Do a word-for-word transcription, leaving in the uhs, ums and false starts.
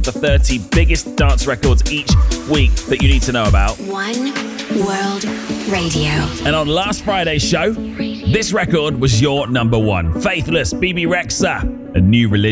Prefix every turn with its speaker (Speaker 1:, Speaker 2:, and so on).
Speaker 1: the thirty biggest dance records each week that you need to know about.
Speaker 2: One World Radio.
Speaker 1: And on last Friday's show, this record was your number one. Faithless, B B Rexha, A New Religion.